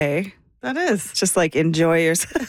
Okay. That is. Just like enjoy yourself.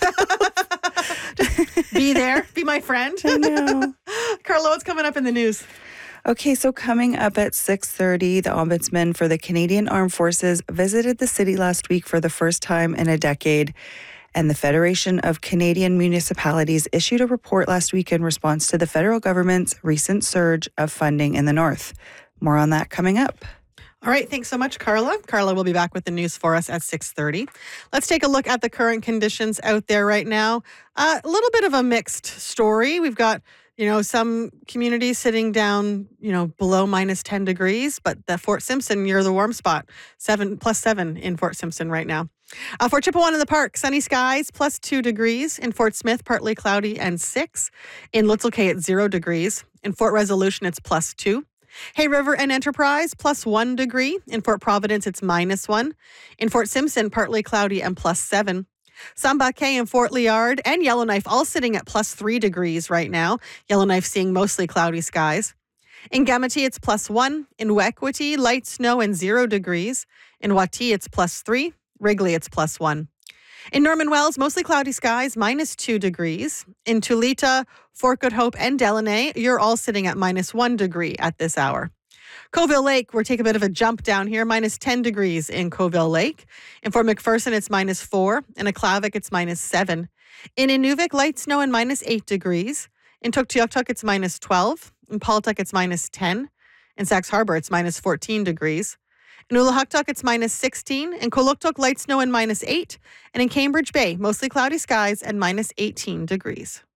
Be there. Be my friend. I know. Carla, what's coming up in the news? Okay, so coming up at 6:30, the Ombudsman for the Canadian Armed Forces visited the city last week for the first time in a decade. And the Federation of Canadian Municipalities issued a report last week in response to the federal government's recent surge of funding in the north. More on that coming up. All right, thanks so much, Carla. Carla will be back with the news for us at 6:30. Let's take a look at the current conditions out there right now. A little bit of a mixed story. We've got, some communities sitting down, below minus 10 degrees, but the Fort Simpson, you're the warm spot, +7 in Fort Simpson right now. Fort Chipewyan in the Park, sunny skies, +2 degrees. In Fort Smith, partly cloudy and 6. In Little Cay, it's 0 degrees. In Fort Resolution, it's +2. Hay River and Enterprise, +1 degree. In Fort Providence, it's -1. In Fort Simpson, partly cloudy and +7. Sambake and Fort Liard and Yellowknife all sitting at +3 degrees right now. Yellowknife seeing mostly cloudy skies. In Gamity, it's +1. In Wekwiti, light snow and 0 degrees. In Wati, it's +3. Wrigley, it's +1. In Norman Wells, mostly cloudy skies, -2 degrees. In Tulita, Fort Good Hope, and Delaney, you're all sitting at -1 degree at this hour. Coville Lake, we're taking a bit of a jump down here, -10 degrees in Coville Lake. In Fort McPherson, it's -4. In Aklavik, it's -7. In Inuvik, light snow and -8 degrees. In Tuktoyaktuk, it's -12. In Paultuck, it's -10. In Sax Harbor, it's -14 degrees. In Ulahuktuk, it's -16. In Kuluktuk, light snow and -8. And in Cambridge Bay, mostly cloudy skies and -18 degrees.